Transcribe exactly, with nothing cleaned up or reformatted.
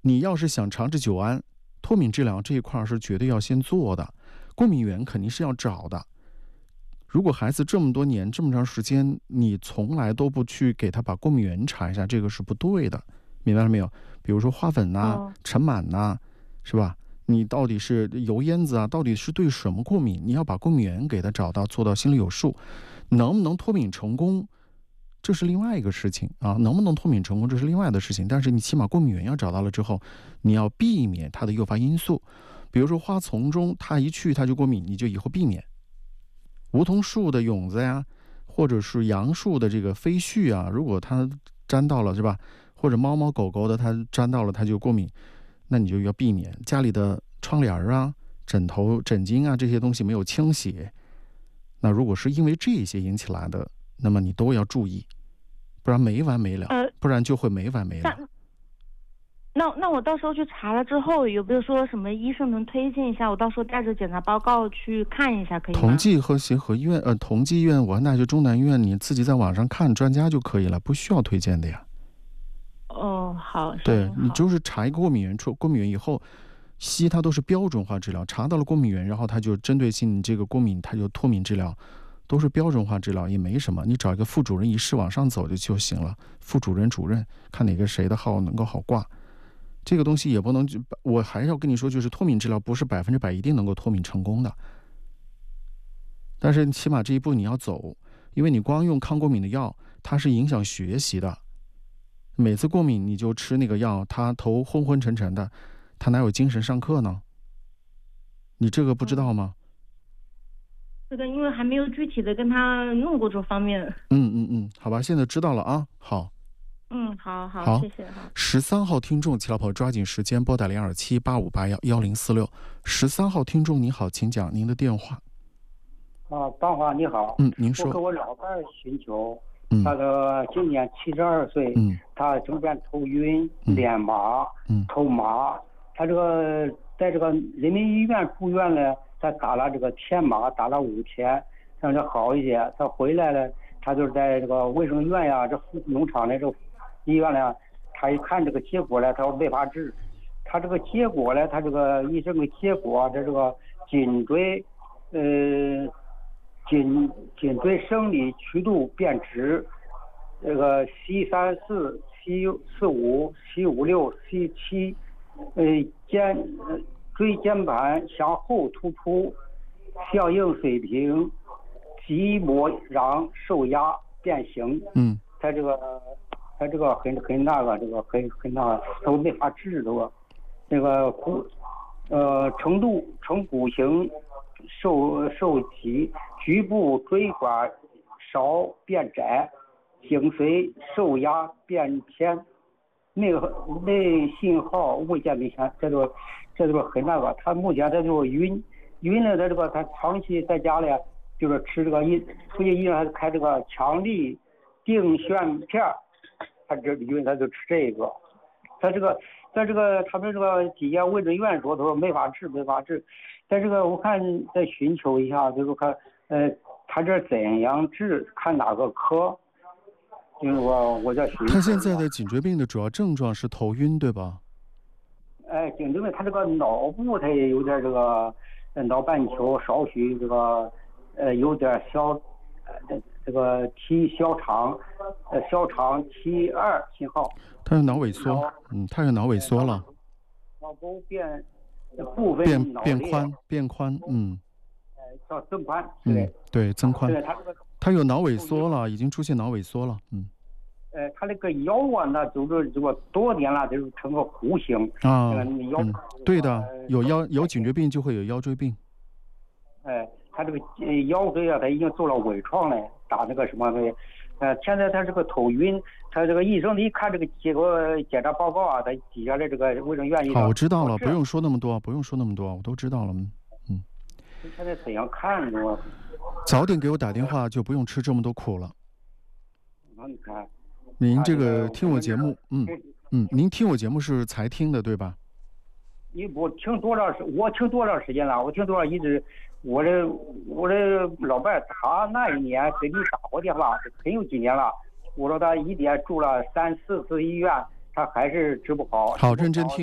你要是想长治久安，脱敏治疗这一块是绝对要先做的，过敏源肯定是要找的。如果孩子这么多年这么长时间，你从来都不去给他把过敏源查一下，这个是不对的，明白了没有？比如说花粉呐、啊、 哦尘螨呐，是吧？你到底是油烟子啊，到底是对什么过敏？你要把过敏源给他找到，做到心里有数。能不能脱敏成功，这是另外一个事情啊。能不能脱敏成功，这是另外的事情。但是你起码过敏源要找到了之后，你要避免它的诱发因素。比如说花丛中，它一去它就过敏，你就以后避免。梧桐树的蛹子呀，或者是杨树的这个飞絮啊，如果它沾到了，是吧？或者猫猫狗狗的它沾到了它就过敏，那你就要避免。家里的窗帘啊、枕头、枕巾啊这些东西没有清洗，那如果是因为这些引起来的，那么你都要注意，不然没完没了， 呃， 不然就会没完没了。 那那那我到时候去查了之后，有没有说什么医生能推荐一下？我到时候带着检查报告去看一下，可以吗？ 同济和协和医院，呃，同济医院、武汉大学中南医院，你自己在网上看专家就可以了，不需要推荐的呀。 哦，好， 对， 行好你就是查一个过敏源，出过敏源以后，西医它都是标准化治疗，查到了过敏源，然后它就针对性你这个过敏，它就脱敏治疗，都是标准化治疗，也没什么。你找一个副主任医师往上走就就行了，副主任、主任，看哪个谁的号能够好挂。这个东西也不能，我还要跟你说，就是脱敏治疗不是百分之百一定能够脱敏成功的，但是起码这一步你要走，因为你光用抗过敏的药，它是影响学习的。每次过敏你就吃那个药，他头昏昏沉沉的，他哪有精神上课呢？你这个不知道吗？ 这个因为还没有具体的跟他弄过这方面。 嗯嗯嗯，好吧，现在知道了啊。好， 嗯，好好， 好， 谢谢哈。 十三号听众，齐老婆抓紧时间拨打零二七八五八幺幺零四六。十三号听众你好，请讲您的电话。 啊，大华你好。 嗯，您说。 我给我老伴儿寻求， 嗯， 他的今年七十二岁， 嗯， 他整天头晕、 嗯脸麻、 嗯头麻，他这个在这个人民医院住院呢，他打了这个天麻，打了五天，让他好一些。他回来了，他就是在这个卫生院呀，这农场的这个医院呢，他一看这个结果呢，他说没法治。他这个结果呢，他这个医生的结果，他这个颈椎，呃，颈颈椎生理曲度变直，这个 C 三四、C 四五、C 五六、C 七，呃，肩呃椎间盘向后突出，相应水平，脊膜囊受压变形。 嗯， 他这个他这个很很那个，这个很很那个，都没法治这个，这个骨呃程度呈骨形受受挤，局部椎管勺变窄，颈髓受压变偏，内内信号未见明显，这就这就是很那个。他目前他就是晕晕了，他这个他长期在家里就是吃这个医附近医院还开这个强力定眩片，他这因为他就吃这个，他这个在这个他们这个底下卫生院说，他说没法治没法治，在这个我看再寻求一下，就是看呃他这怎样治，看哪个科，就是我我在寻求。 他现在的颈椎病的主要症状是头晕，对吧？ 哎，颈椎病他这个脑部他也有点这个脑半球少许这个呃有点小呃这个 T 小肠呃小肠 T 二信号。 他有脑萎缩，嗯，他有脑萎缩了， 脑部变部分变脑裂变宽变宽，嗯， 呃叫增宽， 嗯对， 对，增宽对，他这个他有脑萎缩了，已经出现脑萎缩了，嗯呃他那个腰啊，那就是这个多年了，就是成个弧形啊， 呃腰嗯，对的，有腰有颈椎病就会有腰椎病， 哎，他这个呃腰椎啊，他已经做了微创了，打那个什么的，呃，现在他这个头晕，他这个医生一看这个结果检查报告啊，他底下的这个卫生院医生。 好，我知道了， 哦不用说那么多，不用说那么多，我都知道了，嗯， 现在怎样看呢？ 早点给我打电话就不用吃这么多苦了。 你看， 您这啊个听我节目，嗯嗯，您听我节目是才听的对吧？ 你我听多长时？我听多长时间了？我听多少一直，我这我这老伴儿他那一年给你打过电话，很有几年了。我说他一连住了三四次医院，他还是治不好。 好，认真听。